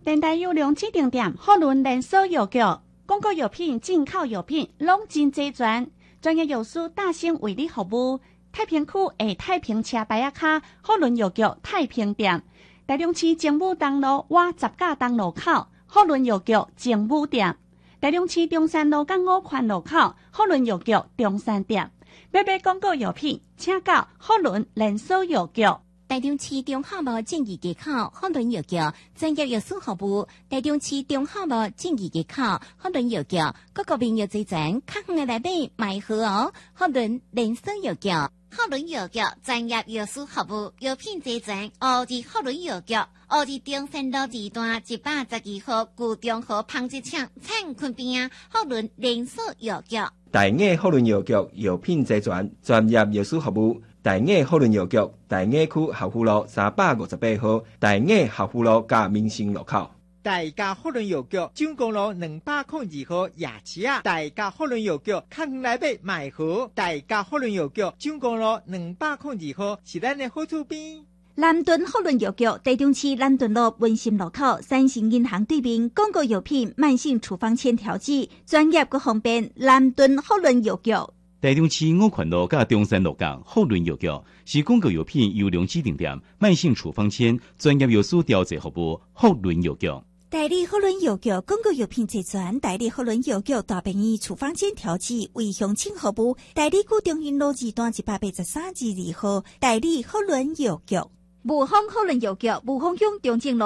电台有良指定店，福伦连锁药局，广告药品、进口药品拢真齐全，专业药师大兴为你服务。太平区下太平车牌仔卡，福伦药局太平店。台中市政府东路外十架东路口，福伦药局政府店。台中市中山路港5环路口，福伦药局中山店。要买广告药品，请到福伦连锁药局。 台中市中华路正义街口福伦药局专业药师服务。台中市中华路正义街口福伦药局各个面药齐全，较远的来买买好哦。福伦连锁药局，福伦药局专业药师服务，药品齐全。奥治福伦药局，奥治中山路2段112号旧中和纺织厂产坤边，福伦连锁药局。 大雅福伦药局药品齐全，专业药师服务。大雅福伦药局，大雅区合福路358号，大雅合福路加民生路口。 大家福伦药局蔣公路202号夜市啊！大家福伦药局较远来买买好。大家福伦药局蔣公路202号是咱的好厝边。 南屯福伦药局，台中市南屯路文心路口三星银行对面，广告药品、慢性处方签调剂，专业佮方便。南屯福伦药局。 台中市5环路甲中山路港福伦药局是广告药品优良指定店，慢性处方签专业药师调剂服务。福伦药局。 代理福伦药局广告药品齐全，代理福伦药局大便宜处方签调剂为乡亲服务。代理区中心路2段183-2号，代理福伦药局。雾峰福伦药局，雾峰乡中正路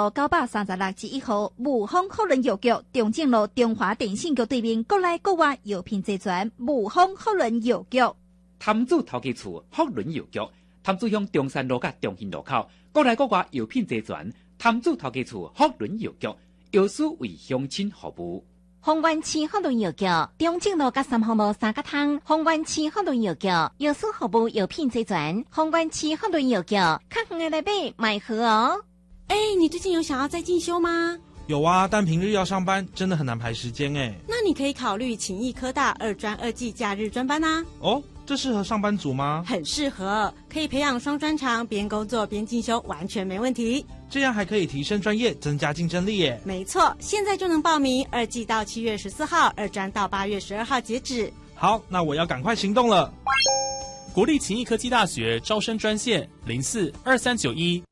936-1号，雾峰福伦药局中正路中华电信局对面，国内国外药品齐全。雾峰福伦药局。 潭子头家厝福伦药局，潭子乡中山路甲中兴路口，国内国外药品齐全。潭子头家厝福伦药局，药师为乡亲服务。 丰原市福伦药局，中正路甲3号路3角通。丰原市福伦药局，药师服务药品齐全。丰原市福伦药局，较远的来买买好哦。 你最近有想要再进修吗？ 有啊，但平日要上班，真的很难排时间哎。 那你可以考虑勤益科大2专2技假日专班啊。 哦，这适合上班族吗？ 很适合，可以培养双专长，边工作边进修，完全没问题。 这样还可以提升专业，增加竞争力耶。 没错，现在就能报名，2技到7月14号，2专到8月12号截止。 好，那我要赶快行动了。 国立勤益科技大学招生专线042391